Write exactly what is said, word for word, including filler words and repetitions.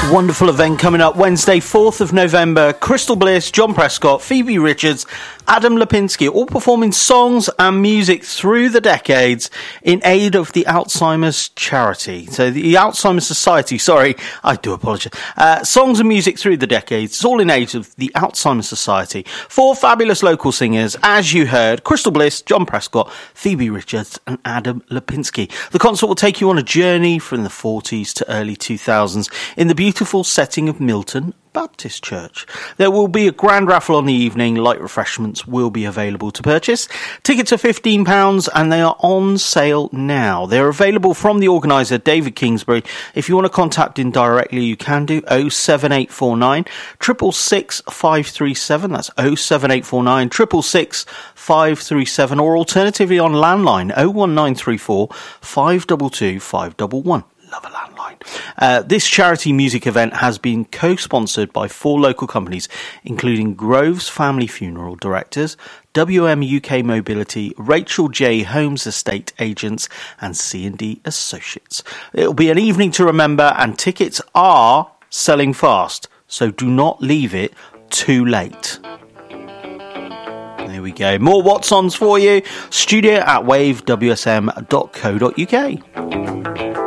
Wonderful event coming up Wednesday, fourth of November. Crystal Bliss, John Prescott, Phoebe Richards, Adam Lipinski, all performing songs and music through the decades in aid of the Alzheimer's charity. So the Alzheimer's Society, sorry, I do apologise. Uh, songs and music through the decades. It's all in aid of the Alzheimer's Society. Four fabulous local singers, as you heard, Crystal Bliss, John Prescott, Phoebe Richards and Adam Lipinski. The concert will take you on a journey from the forties to early two thousands in the beautiful setting of Milton Baptist Church. There will be a grand raffle on the evening. Light refreshments will be available to purchase. Tickets are fifteen pounds and they are on sale now. They're available from the organiser, David Kingsbury. If you want to contact him directly, you can do oh seven eight four nine, six six six, five three seven. That's oh seven eight four nine, six six six, five three seven, or alternatively on landline oh one nine three four, five two two, five one one. Love a landline. Uh, this charity music event has been co-sponsored by four local companies, including Groves Family Funeral Directors, W M U K Mobility, Rachel J. Holmes Estate Agents, and C and D Associates. It'll be an evening to remember, and tickets are selling fast, so do not leave it too late. There we go. More What's Ons for you. Studio at wave w s m dot co dot u k.